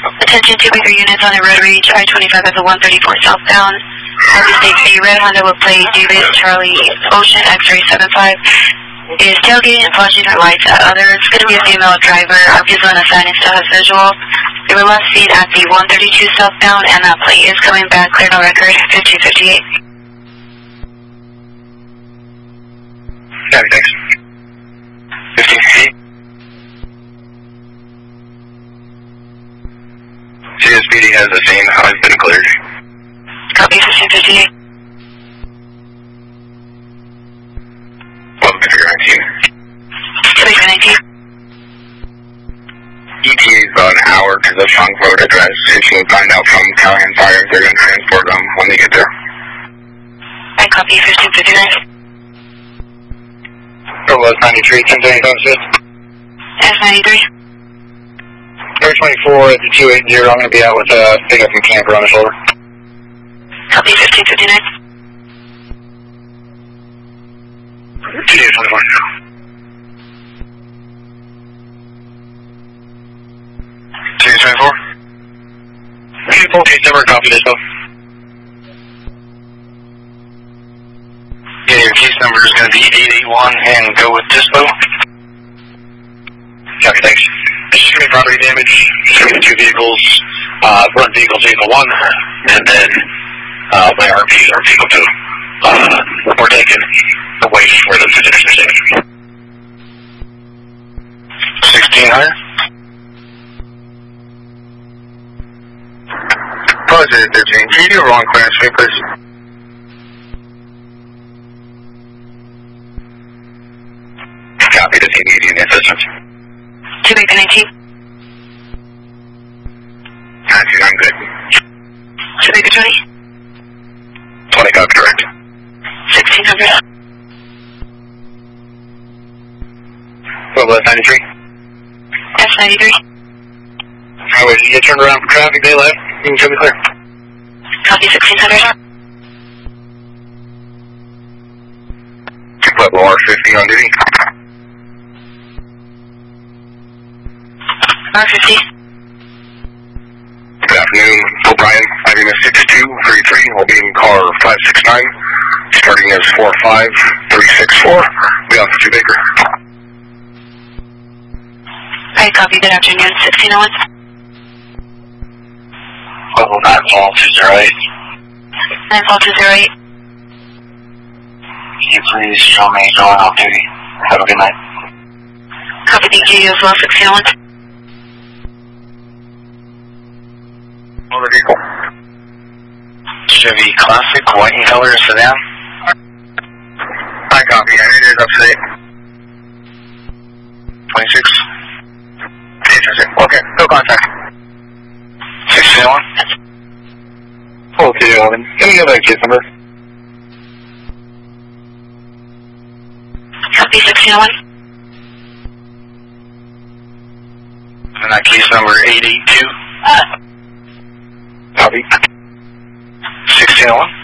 Attention to bigger units on the road reach I-25 as a 134 southbound. State a red Honda will play David Charlie Ocean X-ray 75. Is tailgating and flashing her lights at others. It's going to be a female driver. Our people on assignment still has visual. They were last seen at the 132 southbound, and that plate is coming back. Clear no record. 1558. Copy, thanks. 1558. CSPD has the same. Has been cleared. Copy 1558. Welcome to figure 19. 19. ETA is about an hour to the Trunk Road address. If you find out from Callahan Fire if they're going to transport them when they get there. I copy 1559. It was 93, 1025. S93. 324 at the 280. I'm going to be out with a pickup from camper on the shoulder. Copy 1559. 224. 224. Case number, copy this though. Yeah, your case number is going to be 881 and go with Dispo. Copy, thanks. This is going to be property damage. It's going to be the two vehicles, front vehicle, vehicle 1, and then my RPs are vehicle 2. We're taking the waste for them to finish their safety. 1600. Positive 13. Can you do a wrong clearance for me, please? Copy the team median assistance. 219. 19, I'm good. 20. 20 copy, correct. 1600. What was 93? S93. Highway, you get turned around for traffic, they left. You can show me clear. Copy 1600. Level R50 on duty. R50. Good afternoon, O'Brien. My name is 6233. We'll be in car 569. Starting as 45364. Be on for 2 Baker. I copy. Good afternoon. 1601. Level 9 Fall 208. 94208. Can you please show me going off duty? Have a good night. Copy. Thank you as well. 1601. Motor vehicle. Chevy Classic, white in color, sedan. I copy. I need it upstate. 26. Interesting. Okay, no contact. 1601. Okay, Alvin. Let me know that case number. Copy. 1601. And that case number 882. Copy. 1601.